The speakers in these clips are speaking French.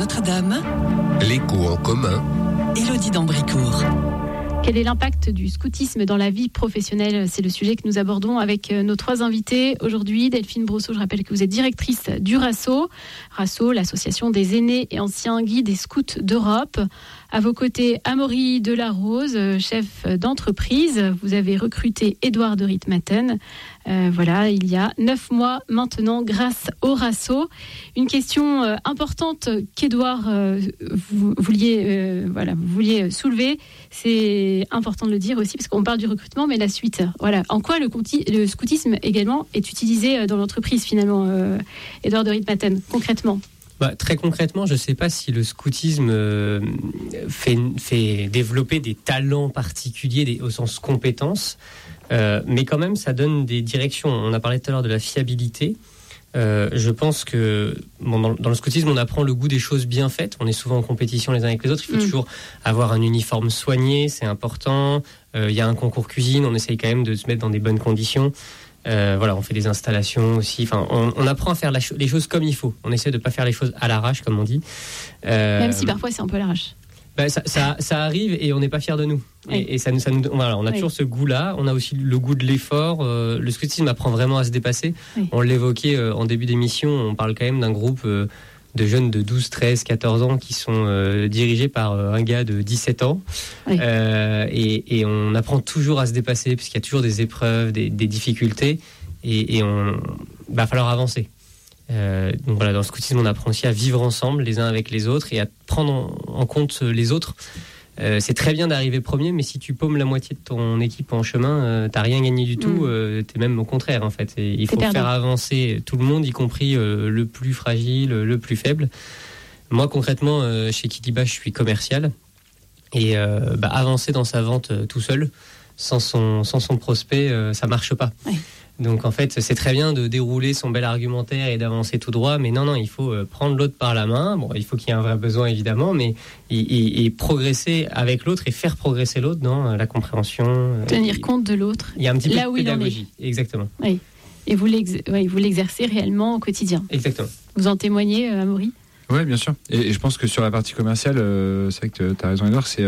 Notre-Dame. L'écho en commun. Élodie d'Ambricourt. Quel est l'impact du scoutisme dans la vie professionnelle ? C'est le sujet que nous abordons avec nos trois invités aujourd'hui. Delphine Brosseau, je rappelle que vous êtes directrice du RASSO. RASSO, l'association des aînés et anciens guides et scouts d'Europe. À vos côtés, Amaury Delarose, chef d'entreprise. Vous avez recruté Édouard de Ritmaten. Il y a 9 mois maintenant grâce au RASSO. Une question importante qu'Édouard vous vouliez soulever. C'est important de le dire aussi parce qu'on parle du recrutement, mais la suite. Voilà. En quoi le scoutisme également est utilisé dans l'entreprise finalement, Édouard de Ritmaten, concrètement ? Très concrètement, je ne sais pas si le scoutisme fait développer des talents particuliers au sens compétences, mais quand même ça donne des directions. On a parlé tout à l'heure de la fiabilité. Je pense que dans le scoutisme, on apprend le goût des choses bien faites. On est souvent en compétition les uns avec les autres. Il faut toujours avoir un uniforme soigné, c'est important. Il y a un concours cuisine, on essaye quand même de se mettre dans des bonnes conditions. On fait des installations aussi. Enfin, on apprend à faire les choses comme il faut. On essaie de pas faire les choses à l'arrache, comme on dit. Même si parfois c'est un peu à l'arrache. Ça arrive et on n'est pas fiers de nous. Oui. Et ça nous on a toujours ce goût-là. On a aussi le goût de l'effort. Le scoutisme apprend vraiment à se dépasser. Oui. On l'évoquait en début d'émission. On parle quand même d'un groupe de jeunes de 12, 13, 14 ans qui sont dirigés par un gars de 17 ans. Oui. Et on apprend toujours à se dépasser parce qu'il y a toujours des épreuves, des difficultés et va falloir avancer. Dans le scoutisme, on apprend aussi à vivre ensemble les uns avec les autres et à prendre en compte les autres. C'est très bien d'arriver premier, mais si tu paumes la moitié de ton équipe en chemin, t'as rien gagné du tout. T'es même au contraire en fait. Et il faut faire avancer tout le monde, y compris le plus fragile, le plus faible. Moi concrètement, chez Kiliba, je suis commercial et avancer dans sa vente tout seul, sans son prospect, ça marche pas. Ouais. Donc en fait, c'est très bien de dérouler son bel argumentaire et d'avancer tout droit, mais non, il faut prendre l'autre par la main. Bon, il faut qu'il y ait un vrai besoin évidemment, mais et progresser avec l'autre et faire progresser l'autre dans la compréhension. Tenir compte de l'autre. Il y a un petit peu de pédagogie, exactement. Oui. Et vous l'exercez réellement au quotidien. Exactement. Vous en témoignez, Amaury ? Oui, bien sûr. Et je pense que sur la partie commerciale, c'est vrai que tu as raison, Edouard, c'est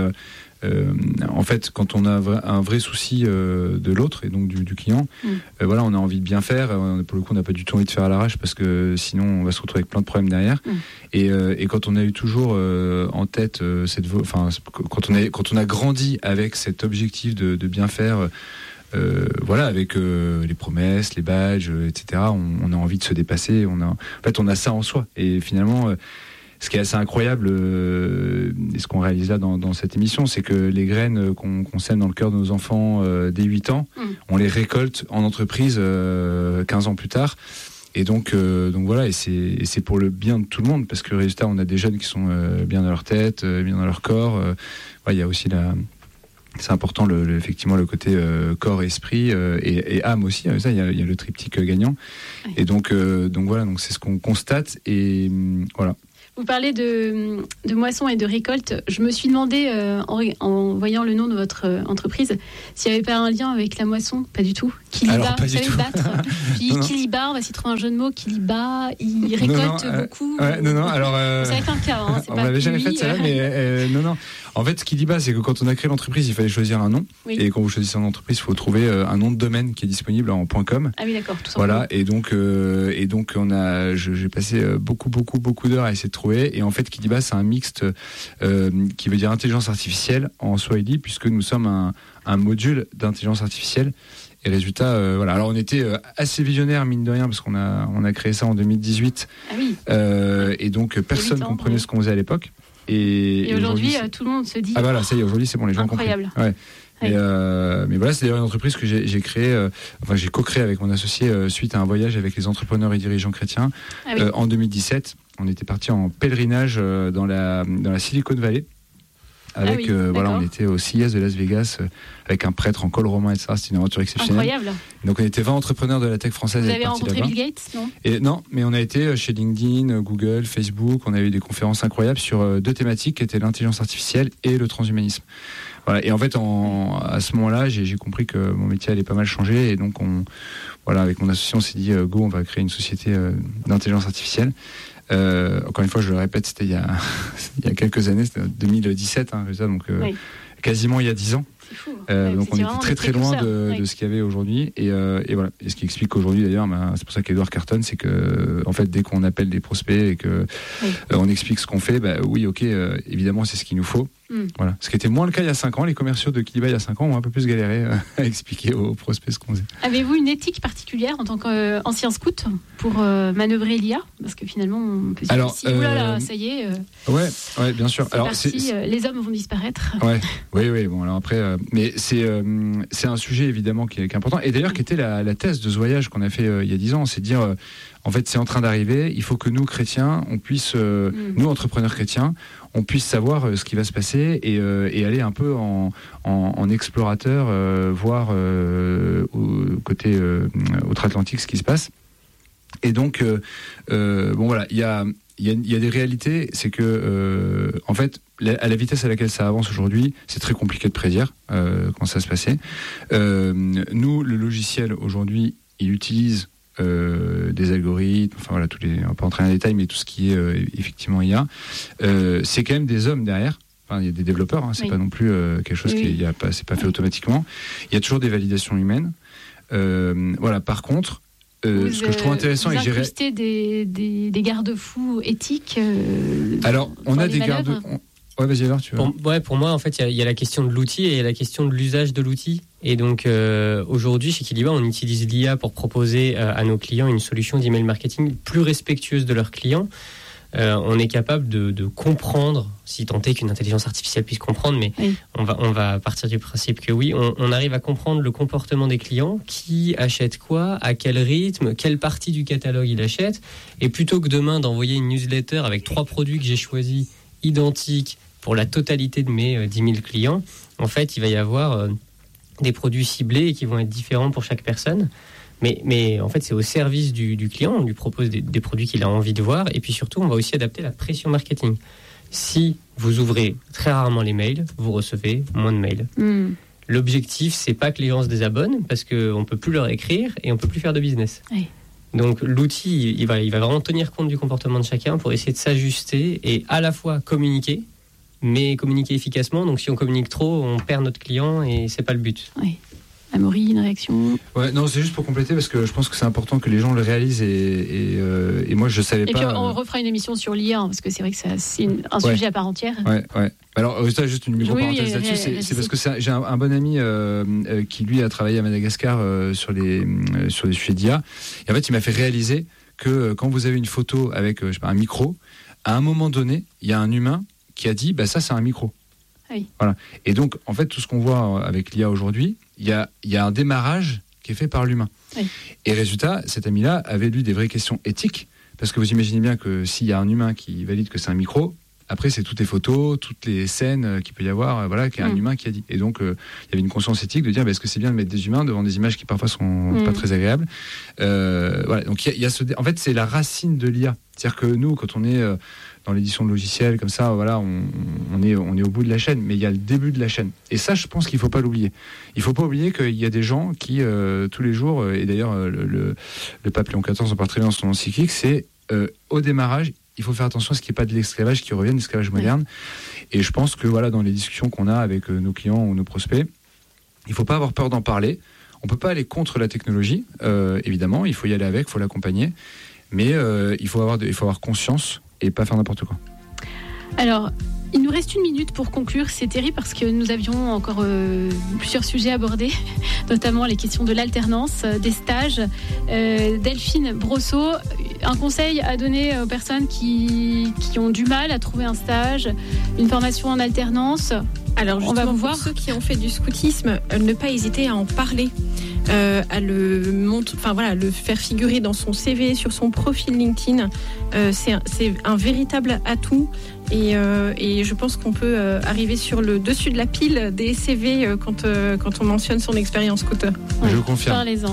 en fait, quand on a un vrai souci de l'autre et donc du client, on a envie de bien faire. Pour le coup, on n'a pas du tout envie de faire à l'arrache parce que sinon, on va se retrouver avec plein de problèmes derrière. Et quand on a eu toujours en tête quand on a grandi avec cet objectif de bien faire. Avec les promesses, les badges, etc. On a envie de se dépasser. On a ça en soi. Et finalement, ce qui est assez incroyable, et ce qu'on réalise là dans cette émission, c'est que les graines qu'on sème dans le cœur de nos enfants dès 8 ans, on les récolte en entreprise 15 ans plus tard. Et donc voilà, et c'est pour le bien de tout le monde, parce que résultat, on a des jeunes qui sont bien dans leur tête, bien dans leur corps. Il y a aussi c'est important effectivement le côté corps, esprit et âme aussi. Ça, il y a le triptyque gagnant. Oui. Et donc c'est ce qu'on constate et voilà. Vous parlez de moisson et de récolte. Je me suis demandé, en voyant le nom de votre entreprise, s'il n'y avait pas un lien avec la moisson. Pas du tout. Kiliba, vous savez battre. Puis Kiliba, on va s'y trouver un jeu de mots. Kiliba, il récolte beaucoup. Alors, ça va être un cas. C'est on pas l'avait jamais fait ça, mais non. En fait, ce Kiliba, c'est que quand on a créé l'entreprise, il fallait choisir un nom. Oui. Et quand vous choisissez une entreprise, il faut trouver un nom de domaine qui est disponible en .com. Ah oui, d'accord. Tout voilà. Et donc, j'ai passé beaucoup d'heures à essayer de trouver. Et en fait, Kiliba, c'est un mixte qui veut dire intelligence artificielle en Swahili, puisque nous sommes un module d'intelligence artificielle. Et résultat, Alors, on était assez visionnaire, mine de rien, parce qu'on a créé ça en 2018. Ah oui. Et donc, personne ne comprenait ce qu'on faisait à l'époque. Et aujourd'hui, tout le monde se dit. Ah voilà, ça y est, aujourd'hui, c'est bon, les gens ont compris. Incroyable. Ouais. Mais voilà, c'est d'ailleurs une entreprise que j'ai créée, j'ai co-créé avec mon associé suite à un voyage avec les entrepreneurs et dirigeants chrétiens en 2017. On était parti en pèlerinage dans la Silicon Valley. Avec, on était au CES de Las Vegas avec un prêtre en col romain, etc. C'était une aventure exceptionnelle. Incroyable. Donc on était 20 entrepreneurs de la tech française. Vous avez rencontré Bill Gates, non ? Non, mais on a été chez LinkedIn, Google, Facebook. On a eu des conférences incroyables sur 2 thématiques qui étaient l'intelligence artificielle et le transhumanisme. Voilà. Et en fait, à ce moment-là, j'ai compris que mon métier allait pas mal changer. Et donc, avec mon associé, on s'est dit, go, on va créer une société d'intelligence artificielle. Encore une fois, je le répète, c'était il y a quelques années, c'était 2017, donc quasiment il y a 10 ans. C'est fou. Donc on était très très loin de ce qu'il y avait aujourd'hui. Et voilà. Et ce qui explique qu'aujourd'hui, d'ailleurs, c'est pour ça qu'Edouard cartonne, c'est que en fait, dès qu'on appelle des prospects et que on explique ce qu'on fait, oui, ok, évidemment, c'est ce qu'il nous faut. Voilà. Ce qui était moins le cas il y a 5 ans. Les commerciaux de Kiliba il y a 5 ans ont un peu plus galéré à expliquer aux prospects ce qu'on faisait. Avez-vous une éthique particulière en tant qu'ancien scout pour manœuvrer l'IA ? Parce que finalement, on peut se dire oulala, ça y est. Ouais, bien sûr. Alors, les hommes vont disparaître. Oui. Bon, alors après, mais c'est un sujet évidemment qui est important. Et d'ailleurs, qui était la thèse de ce voyage qu'on a fait il y a 10 ans, c'est de dire. En fait, c'est en train d'arriver. Il faut que nous, chrétiens, on puisse, nous, entrepreneurs chrétiens, on puisse savoir ce qui va se passer et aller un peu en explorateur, voir côté outre-Atlantique ce qui se passe. Et donc, voilà, il y a des réalités. C'est que, en fait, à la vitesse à laquelle ça avance aujourd'hui, c'est très compliqué de prédire quand ça va se passer. Nous, le logiciel aujourd'hui, il utilise des algorithmes, enfin voilà, on va pas entrer dans les détails, mais tout ce qui est effectivement IA, c'est quand même des hommes derrière. Enfin, il y a des développeurs, c'est pas non plus quelque chose c'est pas fait automatiquement. Il y a toujours des validations humaines. Voilà. Par contre, ce que je trouve intéressant, vous incrustez des garde-fous éthiques. Alors, on a des garde. Ouais, vas-y alors, tu veux. Pour moi, en fait, il y a la question de l'outil et il y a la question de l'usage de l'outil. Et donc, aujourd'hui, chez Kiliba, on utilise l'IA pour proposer à nos clients une solution d'email marketing plus respectueuse de leurs clients. On est capable de comprendre, si tant est qu'une intelligence artificielle puisse comprendre, mais on va partir du principe que oui, on arrive à comprendre le comportement des clients, qui achète quoi, à quel rythme, quelle partie du catalogue il achète. Et plutôt que demain d'envoyer une newsletter avec 3 produits que j'ai choisis identiques pour la totalité de mes 10 000 clients, en fait, il va y avoir des produits ciblés qui vont être différents pour chaque personne. Mais en fait, c'est au service du client. On lui propose des produits qu'il a envie de voir. Et puis surtout, on va aussi adapter la pression marketing. Si vous ouvrez très rarement les mails, vous recevez moins de mails. L'objectif, c'est pas que les gens se désabonnent, parce qu'on peut plus leur écrire et on peut plus faire de business. Donc l'outil, il va vraiment tenir compte du comportement de chacun pour essayer de s'ajuster et à la fois communiquer, mais communiquer efficacement. Donc si on communique trop, on perd notre client et c'est pas le but. Amaury, une réaction? Ouais, non, c'est juste pour compléter parce que je pense que c'est important que les gens le réalisent et moi je savais pas. Et puis on refera une émission sur l'IA parce que c'est vrai que c'est un sujet à part entière. Ouais. Alors juste une micro-parenthèse là-dessus, c'est parce que j'ai un bon ami qui lui a travaillé à Madagascar sur des sujets d'IA. Et en fait, il m'a fait réaliser que quand vous avez une photo avec un micro, à un moment donné, il y a un humain qui a dit ça c'est un micro. Voilà. Et donc en fait tout ce qu'on voit avec l'IA aujourd'hui, il y a un démarrage qui est fait par l'humain. Et résultat, cet ami-là avait lui des vraies questions éthiques, parce que vous imaginez bien que s'il y a un humain qui valide que c'est un micro, après c'est toutes les photos, toutes les scènes qu'il peut y avoir, qu'il y a un humain qui a dit. Et donc il y avait une conscience éthique de dire est-ce que c'est bien de mettre des humains devant des images qui parfois sont pas très agréables. Voilà. Donc il y a en fait c'est la racine de l'IA. C'est-à-dire que nous, quand on est dans l'édition de logiciels comme ça, voilà, on est au bout de la chaîne, mais il y a le début de la chaîne. Et ça, je pense qu'il faut pas l'oublier. Il faut pas oublier qu'il y a des gens qui tous les jours, et d'ailleurs le pape Léon XIV en parle très bien dans son encyclique, c'est au démarrage, il faut faire attention à ce qu'il n'y ait pas de l'esclavage qui revienne, l'esclavage moderne. Et je pense que voilà, dans les discussions qu'on a avec nos clients ou nos prospects, il faut pas avoir peur d'en parler. On peut pas aller contre la technologie, évidemment, il faut y aller avec, il faut l'accompagner, mais il faut avoir conscience et pas faire n'importe quoi. Alors, il nous reste 1 minute pour conclure. C'est terrible parce que nous avions encore plusieurs sujets abordés, notamment les questions de l'alternance, des stages. Delphine Brosseau, un conseil à donner aux personnes qui ont du mal à trouver un stage, une formation en alternance? Alors justement, on va vous voir. Pour ceux qui ont fait du scoutisme, ne pas hésiter à en parler, à le faire figurer dans son CV, sur son profil LinkedIn. C'est un véritable atout et je pense qu'on peut arriver sur le dessus de la pile des CV quand on mentionne son expérience scooter. Je confirme. Parlez-en.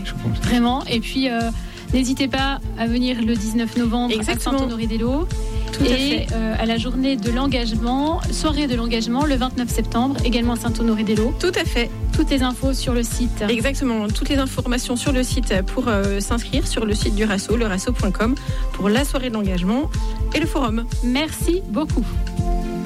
Vraiment. Et puis n'hésitez pas à venir le 19 novembre à Saint-Honoré-des-Laux. Tout à fait. À la journée de l'engagement, soirée de l'engagement, le 29 septembre, également à Saint-Honoré-des-Laux. Tout à fait. Toutes les infos sur le site. Exactement, toutes les informations sur le site pour s'inscrire sur le site du Rasso, lerasso.com, pour la soirée de l'engagement et le forum. Merci beaucoup.